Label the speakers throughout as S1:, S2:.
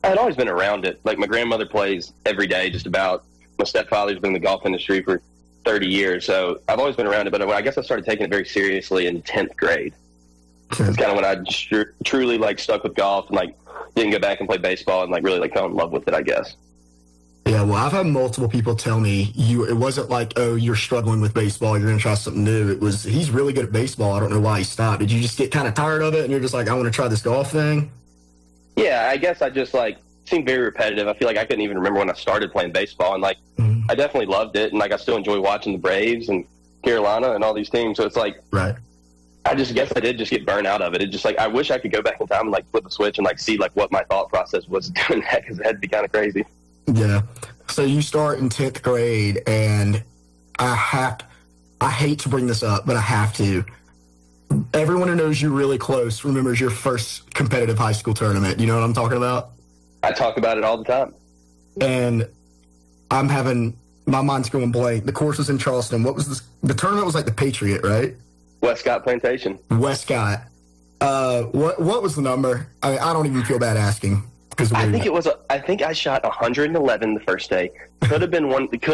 S1: I'd always been around it. Like, my grandmother plays every day, just about. My stepfather's been in the golf industry for 30 years, so I've always been around it. But I guess I started taking it very seriously in 10th grade. It's kind of when I truly, like, stuck with golf and, like, didn't go back and play baseball and, like, really, like, fell in love with it, I guess.
S2: Yeah, well, I've had multiple people tell me it wasn't like, oh, you're struggling with baseball, you're going to try something new. It was, he's really good at baseball. I don't know why he stopped. Did you just get kind of tired of it and you're just like, I want to try this golf thing?
S1: Yeah, I guess I just, like, seemed very repetitive. I feel like I couldn't even remember when I started playing baseball. And, like, I definitely loved it. And, like, I still enjoy watching the Braves and Carolina and all these teams. So it's like,
S2: right.
S1: I just guess I did just get burned out of it. It just, like, I wish I could go back in time and, like, flip a switch and, like, see, like, what my thought process was doing that, because it had to be kind of crazy.
S2: Yeah. So you start in 10th grade, and I hate to bring this up, but I have to. Everyone who knows you really close remembers your first competitive high school tournament. You know what I'm talking about?
S1: I talk about it all the time.
S2: And my mind's going blank. The course was in Charleston. What was this? The tournament was like the Patriot, right?
S1: Westcott Plantation.
S2: Westcott. What was the number? I don't even feel bad asking.
S1: I think I shot 111 the first day. It could have been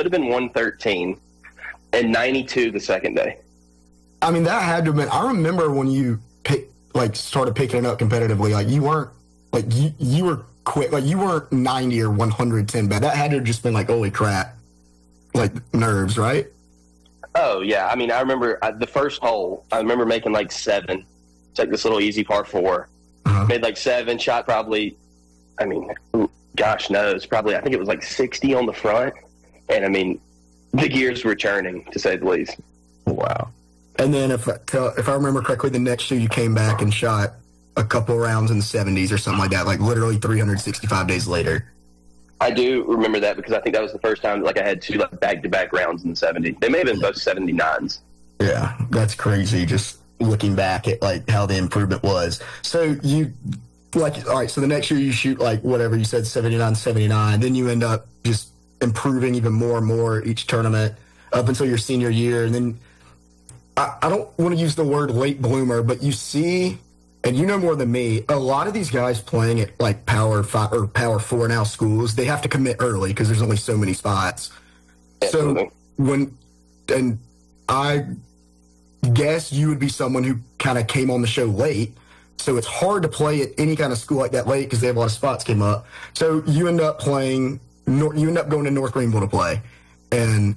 S1: 113 and 92 the second day.
S2: I mean, that had to have been. I remember when you started picking it up competitively. Like, you weren't like you were quick. Like, you weren't 90 or 110 bad. That had to have just been like, holy crap, like nerves, right?
S1: Oh yeah. I mean, I remember the first hole. I remember making like 7. It's like this little easy par 4. Made like 7. Shot probably. I mean, gosh knows, probably, I think it was like 60 on the front. And I mean, the gears were churning, to say the least.
S2: Wow. And then if I remember correctly, the next year you came back and shot a couple rounds in the 70s or something like that, like literally 365 days later.
S1: I do remember that, because I think that was the first time like I had 2 like back-to-back rounds in the 70s. They may have been both 79s.
S2: Yeah, that's crazy, just looking back at like how the improvement was. So all right, so the next year you shoot like whatever you said, 79, 79. Then you end up just improving even more and more each tournament up until your senior year. And then I don't want to use the word late bloomer, but you see, and you know more than me, a lot of these guys playing at like Power 5 or Power 4 now schools, they have to commit early because there's only so many spots.
S1: Absolutely.
S2: And I guess you would be someone who kind of came on the show late. So it's hard to play at any kind of school like that late because they have a lot of spots came up. So you end up going to North Greenville to play. And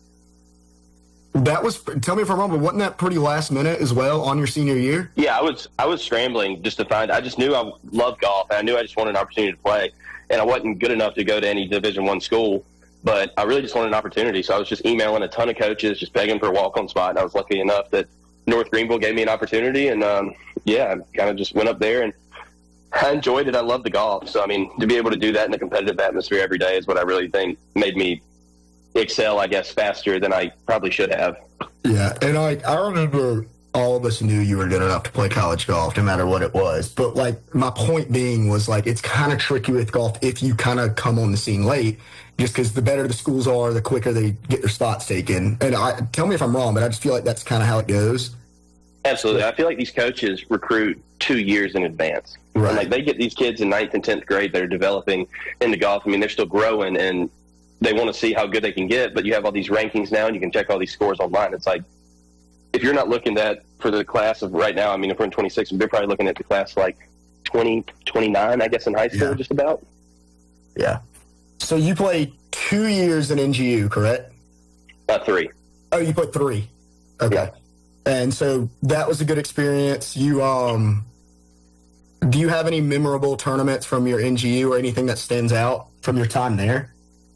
S2: that was, tell me if I'm wrong, but wasn't that pretty last minute as well on your senior year?
S1: Yeah, I was scrambling just to find, I just knew I loved golf, and I knew I just wanted an opportunity to play. And I wasn't good enough to go to any Division I school, but I really just wanted an opportunity. So I was just emailing a ton of coaches, just begging for a walk-on spot. And I was lucky enough that North Greenville gave me an opportunity, and I kind of just went up there, and I enjoyed it. I love the golf. So, I mean, to be able to do that in a competitive atmosphere every day is what I really think made me excel, I guess, faster than I probably should have.
S2: Yeah, and I remember all of us knew you were good enough to play college golf, no matter what it was. But, like, my point being was, like, it's kind of tricky with golf if you kind of come on the scene late, just because the better the schools are, the quicker they get their spots taken. And tell me if I'm wrong, but I just feel like that's kind of how it goes.
S1: Absolutely. I feel like these coaches recruit 2 years in advance.
S2: Right.
S1: And, like, they get these kids in 9th and 10th grade that are developing into golf. I mean, they're still growing, and they want to see how good they can get, but you have all these rankings now, and you can check all these scores online. It's like, if you're not looking at for the class of right now, I mean, if we're in 26, they're probably looking at the class like 20, 29, I guess, in high school, just about.
S2: Yeah. So you played 2 years in NGU, correct?
S1: 3.
S2: Oh, you played 3. Okay. Yeah. And so that was a good experience. You, do you have any memorable tournaments from your NGU or anything that stands out from your time there?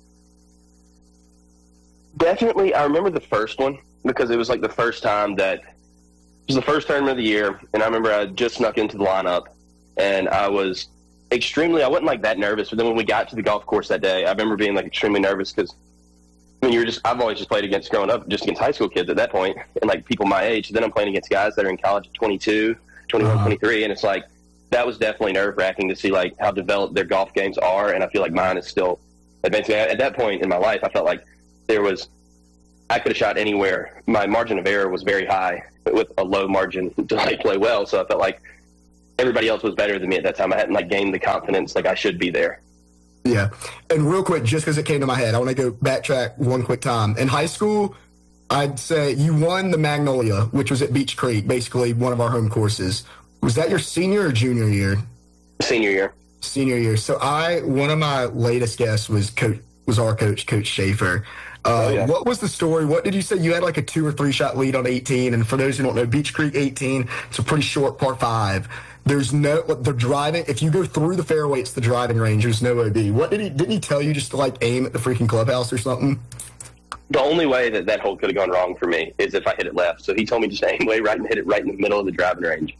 S1: Definitely. I remember the first one because it was like the first time that it was the first tournament of the year. And I remember I just snuck into the lineup, and I was I wasn't like that nervous. But then when we got to the golf course that day, I remember being like extremely nervous because I've always just played growing up just against high school kids at that point and like people my age. Then I'm playing against guys that are in college at 22, 21, 23. And it's like, that was definitely nerve wracking to see like how developed their golf games are. And I feel like mine is still advancing. At that point in my life, I felt like I could have shot anywhere. My margin of error was very high with a low margin to like play well. So I felt like everybody else was better than me at that time. I hadn't like gained the confidence like I should be there.
S2: Yeah. And real quick, just because it came to my head, I want to go backtrack one quick time. In high school, I'd say you won the Magnolia, which was at Beach Creek, basically one of our home courses. Was that your senior or junior year?
S1: Senior year.
S2: Senior year. So one of my latest guests was our coach, Coach Schaefer. What was the story? What did you say? You had like a 2 or 3 shot lead on 18. And for those who don't know, Beach Creek 18, it's a pretty short par 5. There's the driving. If you go through the fairway, it's the driving range. There's no OB. Didn't he tell you just to like aim at the freaking clubhouse or something?
S1: The only way that hole could have gone wrong for me is if I hit it left. So he told me just aim way right and hit it right in the middle of the driving range.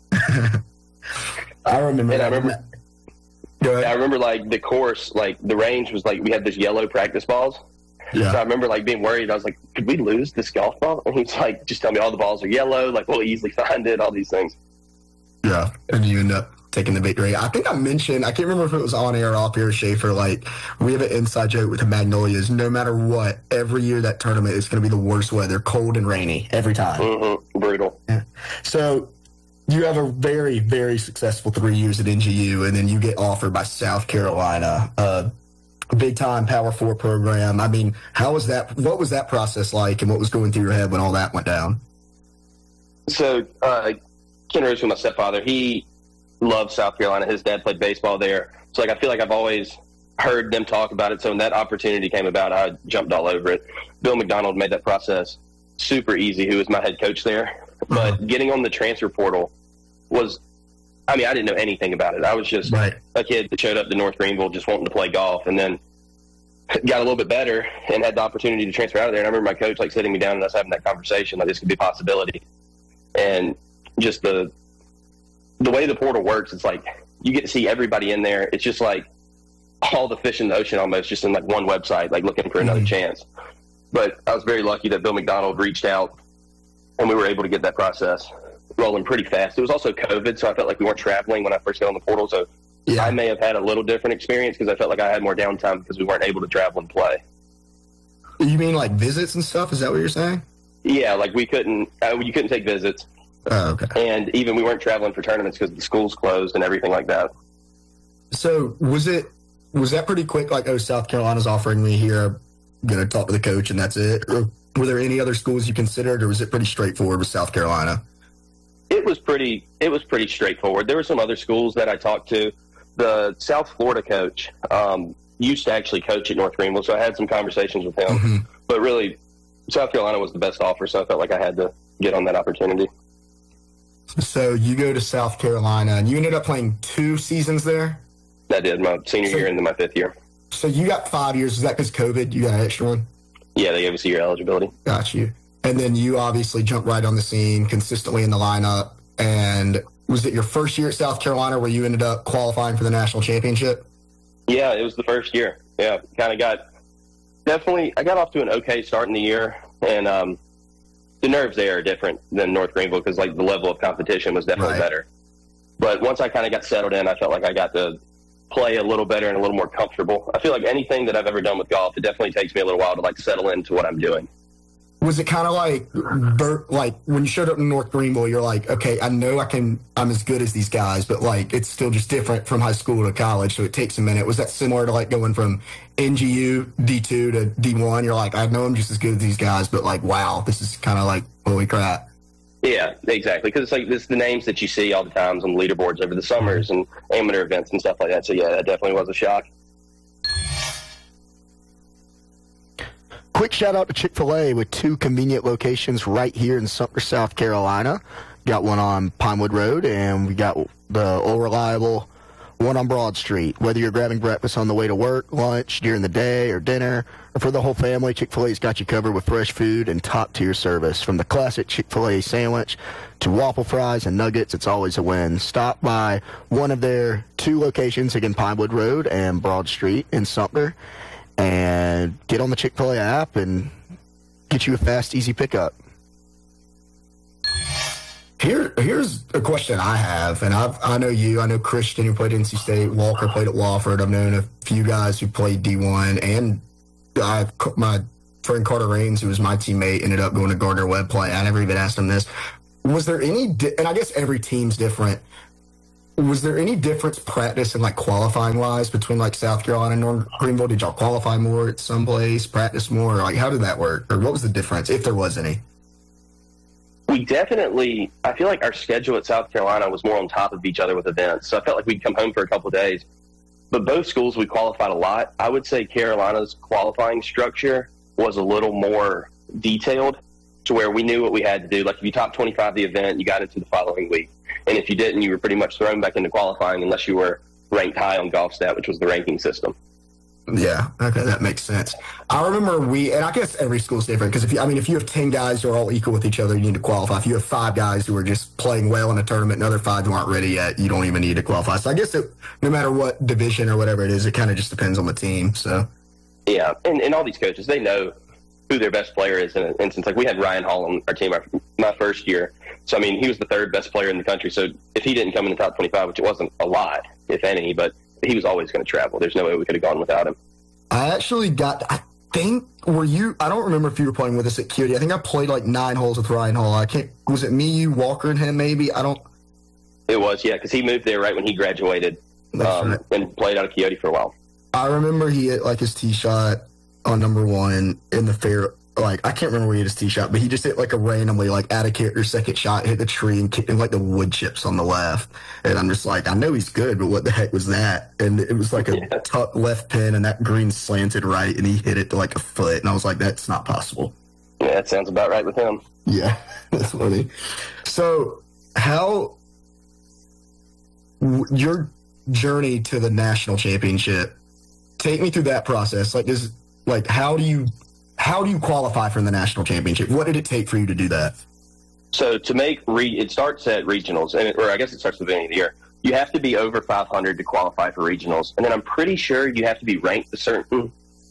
S2: I remember.
S1: I remember like the course, like the range was like we had this yellow practice balls. Yeah. So I remember like being worried. I was like, could we lose this golf ball? And he's like, just tell me all the balls are yellow. Like we'll easily find it. All these things.
S2: Yeah, and you end up taking the victory. I think I mentioned, I can't remember if it was on air or off air, Schaefer, like, we have an inside joke with the Magnolias. No matter what, every year that tournament is going to be the worst weather, cold and rainy, every time.
S1: Mm-hmm. Brutal.
S2: Yeah. So you have a very, very successful 3 years at NGU, and then you get offered by South Carolina, a big-time Power 4 program. I mean, what was that process like, and what was going through your head when all that went down?
S1: So, Ken Rose, my stepfather, he loved South Carolina. His dad played baseball there. So, like, I feel like I've always heard them talk about it. So when that opportunity came about, I jumped all over it. Bill McDonald made that process super easy, who was my head coach there. But getting on the transfer portal was, I mean, I didn't know anything about it. I was just a kid that showed up to North Greenville just wanting to play golf, and then got a little bit better and had the opportunity to transfer out of there. And I remember my coach, like, sitting me down and us having that conversation, like, this could be a possibility. And just the way the portal works, it's like you get to see everybody in there. It's just like all the fish in the ocean almost, just in like one website, like looking for another chance. But I was very lucky that Bill McDonald reached out and we were able to get that process rolling pretty fast. It was also COVID, so I felt like we weren't traveling when I first got on the portal. So I may have had a little different experience because I felt like I had more downtime because we weren't able to travel and play.
S2: You mean like visits and stuff? Is that what you're saying?
S1: Yeah, like you couldn't take visits.
S2: Oh, okay.
S1: And even we weren't traveling for tournaments because the schools closed and everything like that.
S2: So was that pretty quick? Like, oh, South Carolina's offering me here. I'm going to talk to the coach and that's it? Or were there any other schools you considered, or was it pretty straightforward with South Carolina?
S1: It was pretty straightforward. There were some other schools that I talked to. The South Florida coach used to actually coach at North Greenville, so I had some conversations with him. Mm-hmm. But really, South Carolina was the best offer, so I felt like I had to get on that opportunity.
S2: So you go to South Carolina, and you ended up playing 2 seasons there?
S1: I did, my senior year and then my 5th year.
S2: So you got 5 years. Is that because COVID? You got an extra one?
S1: Yeah, they gave us a year eligibility.
S2: Got you. And then you obviously jumped right on the scene, consistently in the lineup. And was it your first year at South Carolina where you ended up qualifying for the national championship?
S1: Yeah, it was the first year. Yeah, I got off to an okay start in the year. And the nerves there are different than North Greenville because, like, the level of competition was definitely better. But once I kind of got settled in, I felt like I got to play a little better and a little more comfortable. I feel like anything that I've ever done with golf, it definitely takes me a little while to, like, settle into what I'm doing.
S2: Was it kind of like when you showed up in North Greenville, you're like, okay, I know I'm as good as these guys, but like it's still just different from high school to college, so it takes a minute. Was that similar to like going from NGU D2 to D1? You're like, I know I'm just as good as these guys, but like, wow, this is kind of like, holy crap.
S1: Yeah, exactly. Because it's like the names that you see all the times on the leaderboards over the summers and amateur events and stuff like that. So yeah, that definitely was a shock.
S3: Quick shout out to Chick-fil-A with 2 convenient locations right here in Sumter, South Carolina. Got one on Pinewood Road, and we got the old reliable one on Broad Street. Whether you're grabbing breakfast on the way to work, lunch, during the day, or dinner, or for the whole family, Chick-fil-A's got you covered with fresh food and top-tier service. From the classic Chick-fil-A sandwich to waffle fries and nuggets, it's always a win. Stop by one of their 2 locations, again, Pinewood Road and Broad Street in Sumter, and get on the Chick-fil-A app and get you a fast, easy pickup.
S2: Here's a question I have, and I know you. I know Christian, who played at NC State. Walker played at Wofford. I've known a few guys who played D1, and my friend Carter Raines, who was my teammate, ended up going to Gardner-Webb play. I never even asked him this. Was there any, and I guess every team's different, was there any difference practice and like qualifying wise between like South Carolina and North Greenville? Did y'all qualify more at some place, practice more? Like, how did that work? Or what was the difference, if there was any?
S1: We definitely, I feel like our schedule at South Carolina was more on top of each other with events. So I felt like we'd come home for a couple of days. But both schools, we qualified a lot. I would say Carolina's qualifying structure was a little more detailed to where we knew what we had to do. Like if you top 25 the event, you got into the following week. And if you didn't, you were pretty much thrown back into qualifying unless you were ranked high on GolfStat, which was the ranking system.
S2: Yeah, okay, that makes sense. I remember and I guess every school's different because if you have 10 guys who are all equal with each other, you need to qualify. If you have 5 guys who are just playing well in a tournament and other 5 who aren't ready yet, you don't even need to qualify. So I guess no matter what division or whatever it is, it kind of just depends on the team. So
S1: yeah, and all these coaches, they know who their best player is. In an instance, like we had Ryan Hall on our team my first year. So, I mean, he was the 3rd best player in the country. So if he didn't come in the top 25, which it wasn't a lot, if any, but he was always going to travel. There's no way we could have gone without him.
S2: I don't remember if you were playing with us at Cutie. I think I played like 9 holes with Ryan Hall. Was it me, you, Walker, and him maybe?
S1: It was, yeah, because he moved there right when he graduated and played out of Coyote for a while.
S2: I remember he hit like his tee shot on number 1 in the fair. Like, I can't remember where he hit his tee shot, but he just hit like a randomly, like out of character second shot, hit the tree and kicked in like the wood chips on the left. And I'm just like, I know he's good, but what the heck was that? And it was like a tuck left pin and that green slanted right and he hit it to like a foot. And I was like, that's not possible.
S1: Yeah, that sounds about right with him.
S2: Yeah, that's funny. So your journey to the national championship, take me through that process. How do you qualify for the national championship? What did it take for you to do that?
S1: So to make it starts at regionals, or I guess it starts at the beginning of the year. You have to be over 500 to qualify for regionals, and then I'm pretty sure you have to be ranked a certain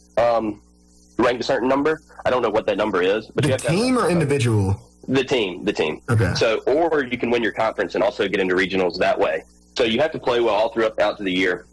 S1: number. I don't know what that number is, but
S2: the team or individual?
S1: The team.
S2: Okay.
S1: So, or you can win your conference and also get into regionals that way. So you have to play well all throughout the year.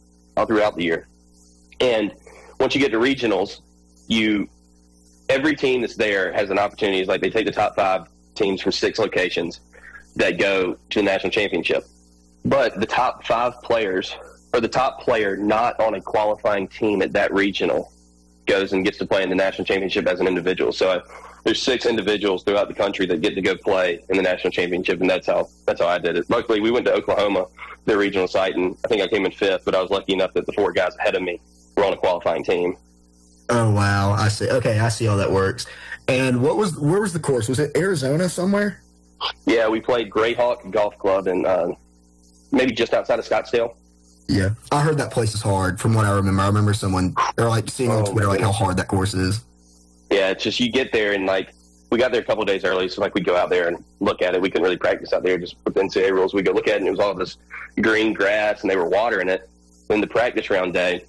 S1: And once you get to regionals, every team that's there has an opportunity. It's like they take the top 5 teams from 6 locations that go to the national championship. But the top 5 players, or the top player not on a qualifying team at that regional, goes and gets to play in the national championship as an individual. So there's 6 individuals throughout the country that get to go play in the national championship, and that's how I did it. Luckily, we went to Oklahoma, the regional site, and I think I came in 5th, but I was lucky enough that the 4 guys ahead of me were on a qualifying team.
S2: Oh, wow. I see. Okay, I see how that works. And where was the course? Was it Arizona somewhere?
S1: Yeah, we played Greyhawk Golf Club and maybe just outside of Scottsdale.
S2: Yeah, I heard that place is hard from what I remember. I remember seeing on Twitter like how hard that course is.
S1: Yeah, it's just you get there and like we got there a couple of days early, so like we'd go out there and look at it. We couldn't really practice out there just with the NCAA rules. We'd go look at it and it was all this green grass and they were watering it. Then the practice round day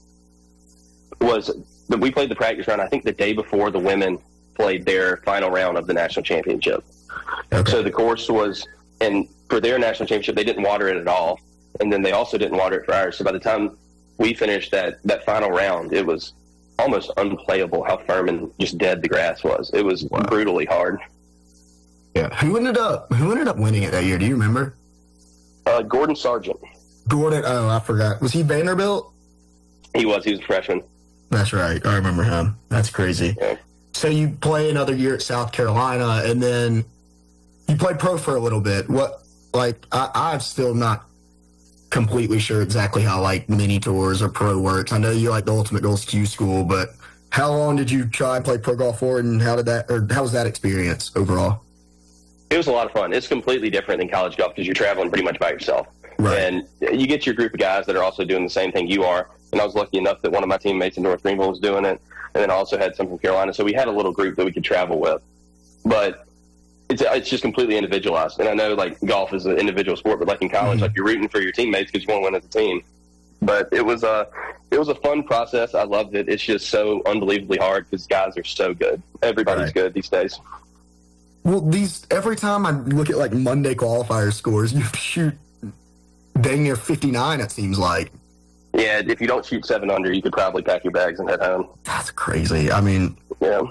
S1: we played the practice round, I think the day before the women played their final round of the national championship. Okay. So the course was, and for their national championship, they didn't water it at all. And then they also didn't water it for ours. So by the time we finished that final round, it was almost unplayable how firm and just dead the grass was. It was brutally hard.
S2: Yeah. Who ended up winning it that year? Do you remember?
S1: Gordon Sargent.
S2: Gordon, oh, I forgot. Was he Vanderbilt?
S1: He was a freshman.
S2: That's right. I remember him. That's crazy. Yeah. So you play another year at South Carolina, and then you played pro for a little bit. I'm still not completely sure exactly how mini tours or pro works. I know you like the Ultimate Goals Q School, but how long did you try and play pro golf for, and how was that experience overall?
S1: It was a lot of fun. It's completely different than college golf because you're traveling pretty much by yourself.
S2: Right.
S1: And you get your group of guys that are also doing the same thing you are. And I was lucky enough that one of my teammates in North Greenville was doing it. And then I also had some from Carolina. So we had a little group that we could travel with. But it's just completely individualized. And I know golf is an individual sport, but in college, you're rooting for your teammates because you want to win as a team. But it was a fun process. I loved it. It's just so unbelievably hard because guys are so good. Everybody's good these days.
S2: Well, every time I look at Monday qualifier scores, you shoot dang near 59, it seems like.
S1: Yeah, if you don't shoot 7 under, you could probably pack your bags and head home.
S2: That's crazy. I mean,
S1: yeah.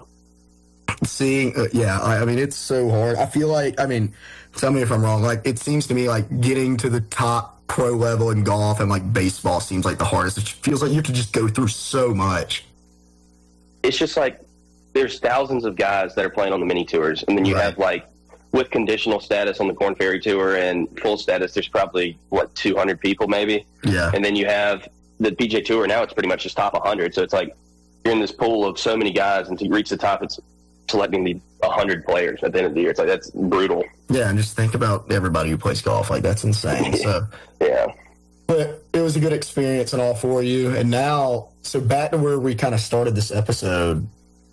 S2: It's so hard. I feel tell me if I'm wrong, it seems to me getting to the top pro level in golf and like baseball seems like the hardest. It feels like you have to just go through so much.
S1: It's just like there's thousands of guys that are playing on the mini tours, and then you have like with conditional status on the Corn Ferry Tour and full status, there's probably 200 people maybe.
S2: Yeah.
S1: And then you have the PGA Tour. Now it's pretty much just top 100. So it's like you're in this pool of so many guys, and to reach the top, it's selecting the 100 players at the end of the year. It's like that's brutal.
S2: Yeah, and just think about everybody who plays golf. Like that's insane. So
S1: yeah.
S2: But it was a good experience and all for you. And now, so back to where we kind of started this episode.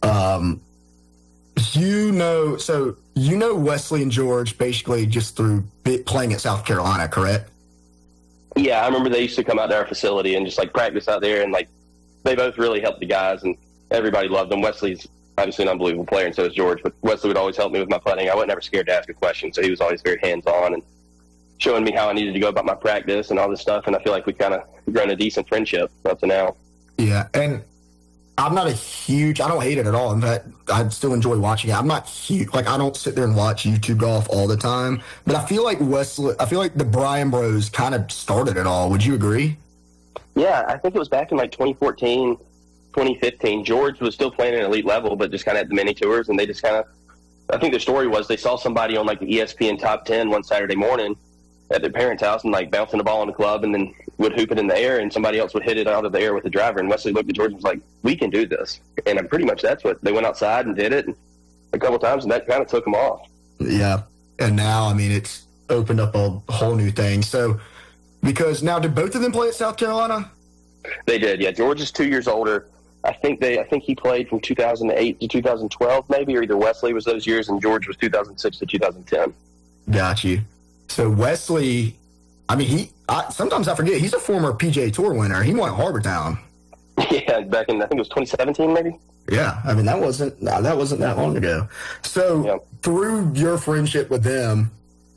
S2: You know Wesley and George basically just through playing at South Carolina, correct?
S1: Yeah, I remember they used to come out to our facility and just like practice out there, and like they both really helped the guys, and everybody loved them. Wesley's obviously an unbelievable player, and so is George. But Wesley would always help me with my putting. I wasn't ever scared to ask a question, so he was always very hands-on and showing me how I needed to go about my practice and all this stuff. And I feel like we've kind of grown a decent friendship up to now.
S2: Yeah, and I'm not I don't hate it at all. In fact, I still enjoy watching it. I'm not huge, like I don't sit there and watch YouTube golf all the time, but I feel like the Bryan Bros kind of started it all. Would you agree?
S1: Yeah, I think it was back in like 2014, 2015. George was still playing at elite level, but just kind of at the mini tours, and they just kind of, I think the story was they saw somebody on like the ESPN top 10 one Saturday morning at their parents' house and like bouncing the ball in the club and then would hoop it in the air, and somebody else would hit it out of the air with the driver. And Wesley looked at George and was like, we can do this. And pretty much that's what they went outside and did it a couple times, and that kind of took them off.
S2: Yeah. And now, I mean, it's opened up a whole new thing. So, because now, did both of them play at South Carolina?
S1: They did, yeah. George is 2 years older. I think he played from 2008 to 2012 maybe, or either Wesley was those years and George was 2006 to 2010.
S2: Got you. So Wesley, I mean, sometimes I forget, he's a former PGA Tour winner. He won at Harbour Town.
S1: Yeah, back in, I think it was 2017 maybe.
S2: Yeah, I mean, that wasn't that long ago. So through your friendship with them,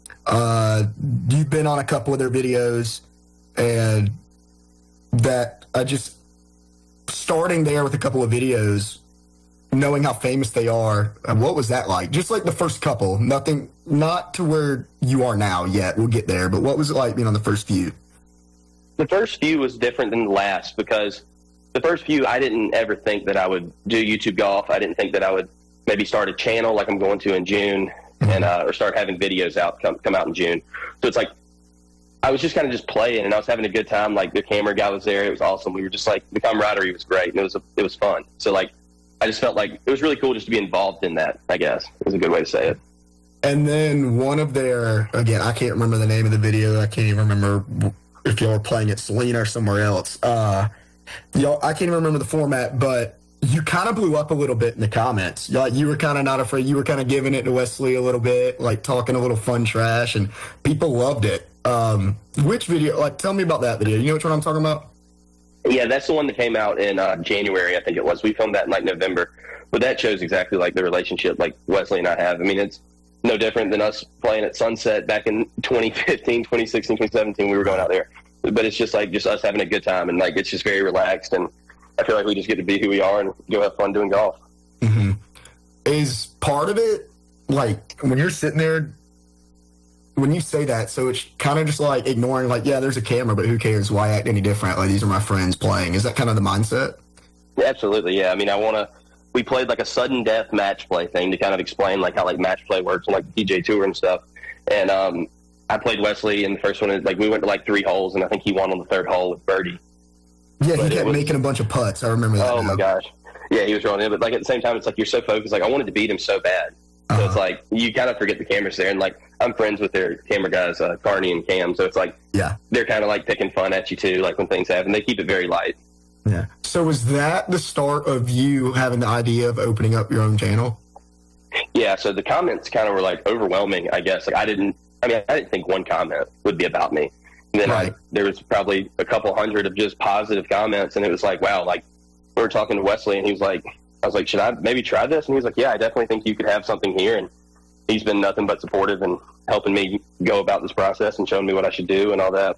S2: you've been on a couple of their videos, and that starting there with a couple of videos, knowing how famous they are, what was that like? Just like the first couple, not to where you are now yet. We'll get there, but what was it like being on the first few?
S1: The first few was different than the last, because the first few, I didn't ever think that I would do YouTube golf. I didn't think that I would maybe start a channel like I'm going to in June, and or start having videos come out in June. So it's like I was just kind of just playing, and I was having a good time. Like the camera guy was there; it was awesome. We were just like, the camaraderie was great, and it was fun. So like, I just felt like it was really cool just to be involved in that, I guess, is a good way to say it.
S2: And then one of their, again, I can't remember the name of the video. I can't even remember if y'all were playing at Selena or somewhere else. I can't even remember the format, but you kind of blew up a little bit in the comments. You were kind of not afraid. You were kind of giving it to Wesley a little bit, like talking a little fun trash, and people loved it. Which video? Like, tell me about that video. You know which one I'm talking about?
S1: Yeah, that's the one that came out in January, I think it was. We filmed that in like November. But that shows exactly like the relationship like Wesley and I have. I mean, it's no different than us playing at Sunset back in 2015, 2016, 2017. We were going out there. But it's just like us having a good time, and like it's just very relaxed, and I feel like we just get to be who we are and go have fun doing golf.
S2: Mm-hmm. Is part of it, like, when you're sitting there, when you say that, so it's kind of just like ignoring, like, yeah, there's a camera, but who cares? Why act any different? Like, these are my friends playing. Is that kind of the mindset?
S1: Yeah, absolutely, yeah. I mean, we played like a sudden death match play thing to kind of explain like how like match play works on like the PGA Tour and stuff. And I played Wesley in the first one. Like, we went to like 3 holes, and I think he won on the 3rd hole with birdie.
S2: Yeah, he kept making a bunch of putts. I remember that.
S1: Oh, my gosh. Yeah, he was rolling in. But, like, at the same time, it's like you're so focused. Like, I wanted to beat him so bad. So it's like you kind of forget the camera's there. And, like, I'm friends with their camera guys, Carney and Cam. So it's like they're kind of, like, picking fun at you, too, like, when things happen. They keep it very light.
S2: Yeah. So was that the start of you having the idea of opening up your own channel?
S1: Yeah, so the comments kind of were, like, overwhelming, I guess. Like, I didn't think one comment would be about me. And then there was probably a couple hundred of just positive comments, and it was like, wow, like, we were talking to Wesley, and he was like, I was like, should I maybe try this? And he was like, yeah, I definitely think you could have something here. And he's been nothing but supportive and helping me go about this process and showing me what I should do and all that.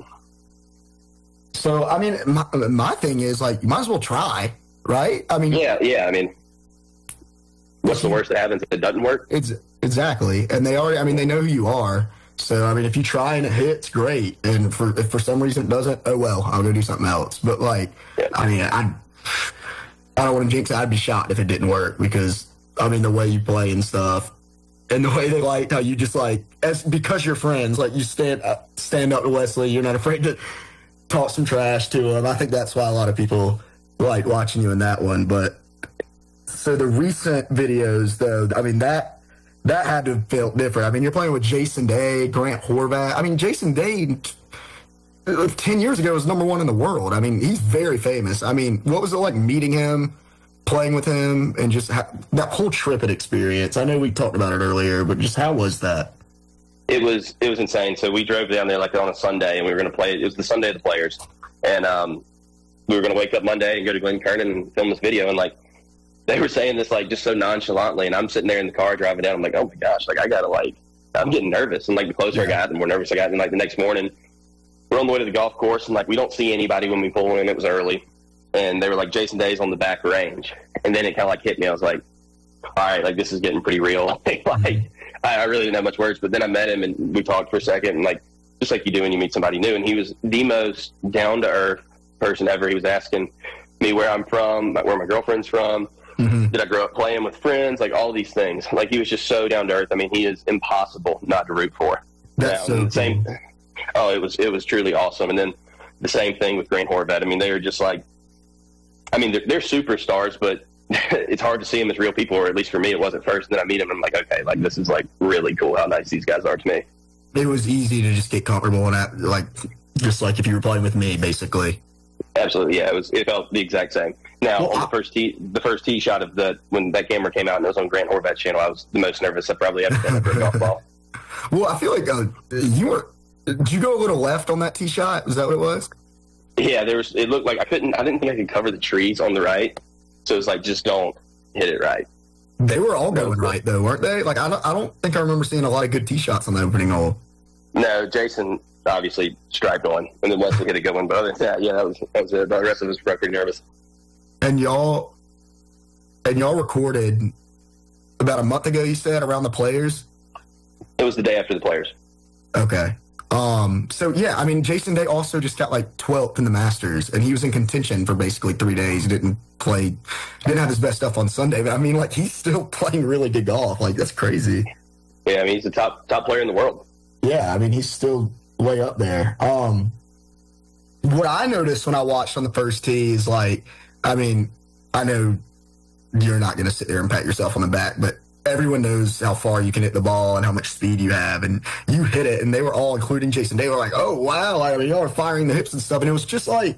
S2: So, I mean, my thing is, like, you might as well try, right? I mean,
S1: yeah. I mean, what's the worst that happens if it doesn't work?
S2: Exactly. And they know who you are. So, I mean, if you try and it hits, great. And if for some reason it doesn't, oh well, I'll go do something else. But, like, I mean, I don't want to jinx it. I'd be shocked if it didn't work because, I mean, the way you play and stuff and the way they liked how you just, like, because you're friends, like, you stand up to Wesley. You're not afraid to talk some trash to him. I think that's why a lot of people like watching you in that one. But so the recent videos, though, I mean, that had to have felt different. I mean, you're playing with Jason Day, Grant Horvat. I mean, Jason Day 10 years ago was number one in the world. I mean, he's very famous. I mean, what was it like meeting him, playing with him, and just that whole trip and experience? I know we talked about it earlier, but just how was that?
S1: It was insane. So we drove down there like on a Sunday, and we were going to play. It was the Sunday of the players, and we were going to wake up Monday and go to Glen Kernan and film this video. And like they were saying this like just so nonchalantly, and I'm sitting there in the car driving down. I'm like, oh my gosh, like I gotta like I'm getting nervous. And like the closer I got, the more nervous I got. And like the next morning, we're on the way to the golf course, and like we don't see anybody when we pull in. It was early, and they were like Jason Day's on the back range, and then it kind of like hit me. I was like, all right, like this is getting pretty real. like I really didn't have much words, but then I met him and we talked for a second, and like just like you do when you meet somebody new, and he was the most down to earth person ever. He was asking me where I'm from, where my girlfriend's from, did I grow up playing with friends, like all these things. Like he was just so down to earth. I mean, he is impossible not to root for.
S2: That's so
S1: same. Oh, it was truly awesome. And then the same thing with Grant Horvat. I mean, they were just like, I mean, they're superstars, but it's hard to see them as real people, or at least for me, it was at first. And then I meet them, and I'm like, okay, like this is like really cool how nice these guys are to me.
S2: It was easy to just get comfortable and act, like just like if you were playing with me, basically.
S1: Absolutely, yeah. It felt the exact same. Now, on the first tee shot of when that camera came out and it was on Grant Horvat's channel, I was the most nervous I've probably ever been for a golf ball.
S2: Well, I feel like did you go a little left on that tee shot? Was that what it was?
S1: Yeah, it looked like I didn't think I could cover the trees on the right. So it's like, just don't hit it right.
S2: They were all going right, though, weren't they? Like, I don't think I remember seeing a lot of good tee shots on the opening hole.
S1: No, Jason obviously striped one, and then Wesley hit a good one. But other than that, yeah, that was it. The rest of us were pretty nervous.
S2: And y'all recorded about a month ago, you said, around the players?
S1: It was the day after the players.
S2: Okay. So yeah, I mean, Jason Day also just got like 12th in the Masters, and he was in contention for basically 3 days. He didn't have his best stuff on Sunday, but I mean, like, he's still playing really good golf. Like, that's crazy.
S1: Yeah, I mean, he's the top player in the world.
S2: Yeah, I mean, he's still way up there. What I noticed when I watched on the first tee is like, I mean, I know you're not going to sit there and pat yourself on the back, but everyone knows how far you can hit the ball and how much speed you have, and you hit it, and they were all, including Jason, they were like, oh, wow, I mean, y'all are firing the hips and stuff, and it was just like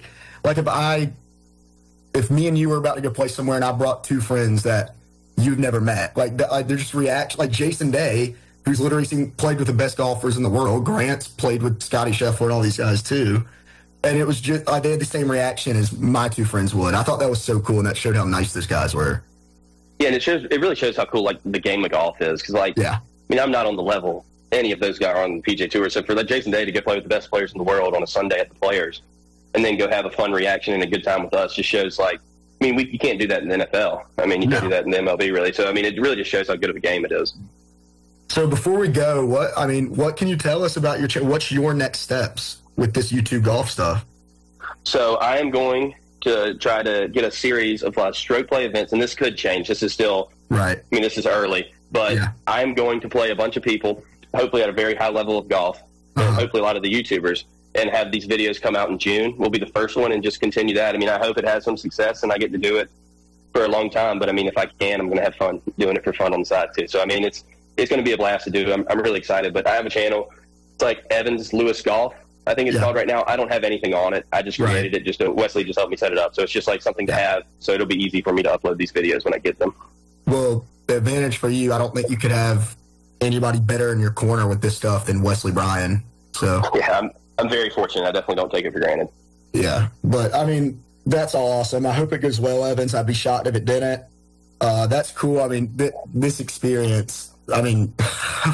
S2: if me and you were about to go play somewhere and I brought two friends that you've never met, like they're just reaction, like Jason Day, who's literally played with the best golfers in the world, Grant's played with Scotty Scheffler and all these guys too, and it was just, they had the same reaction as my two friends would. I thought that was so cool, and that showed how nice those guys were.
S1: Yeah, and it really shows how cool like the game of golf is, because like, yeah, I mean, I'm not on the level any of those guys are on the PGA Tour, so for Jason Day to go play with the best players in the world on a Sunday at the Players, and then go have a fun reaction and a good time with us, just shows like, I mean, you can't do that in the NFL. I mean, you can't do that in the MLB really. So I mean, it really just shows how good of a game it is.
S2: So before we go, what can you tell us about what's your next steps with this YouTube golf stuff?
S1: So I am going to try to get a series of stroke play events, and this could change. This is still right. I mean, this is early, but I'm going to play a bunch of people, hopefully at a very high level of golf, and hopefully a lot of the YouTubers, and have these videos come out in June. We'll be the first one, and just continue that. I mean, I hope it has some success, and I get to do it for a long time. But I mean, if I can, I'm going to have fun doing it for fun on the side too. So I mean, it's going to be a blast to do. I'm really excited. But I have a channel. It's like Evans Lewis Golf, I think it's called right now. I don't have anything on it. I just created it. Wesley just helped me set it up. So it's just like something to have. So it'll be easy for me to upload these videos when I get them.
S2: Well, the advantage for you, I don't think you could have anybody better in your corner with this stuff than Wesley Bryan. So
S1: yeah, I'm very fortunate. I definitely don't take it for granted.
S2: Yeah, but I mean, that's awesome. I hope it goes well, Evans. I'd be shocked if it didn't. That's cool. I mean, this experience, I mean,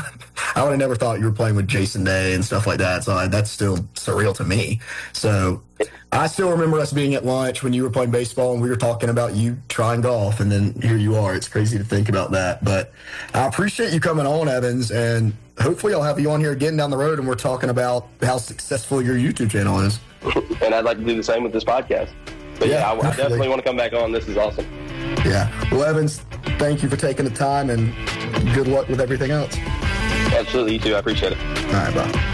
S2: I would have never thought you were playing with Jason Day and stuff like that. So that's still surreal to me. So I still remember us being at lunch when you were playing baseball and we were talking about you trying golf, and then here you are. It's crazy to think about that. But I appreciate you coming on, Evans, and hopefully I'll have you on here again down the road and we're talking about how successful your YouTube channel is.
S1: And I'd like to do the same with this podcast. But I definitely want to come back on. This is awesome.
S2: Yeah. Well, Evans, thank you for taking the time and good luck with everything else.
S1: Absolutely. You too. I appreciate it.
S2: All right, bye.